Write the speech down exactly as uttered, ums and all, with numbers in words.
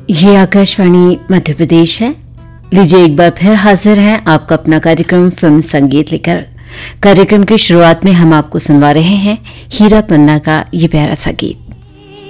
ये आकाशवाणी मध्य प्रदेश है। लीजिए एक बार फिर हाजिर हैं आपका अपना कार्यक्रम फिल्म संगीत लेकर। कार्यक्रम की शुरुआत में हम आपको सुनवा रहे हैं हीरा पन्ना का ये प्यारा सा गीत।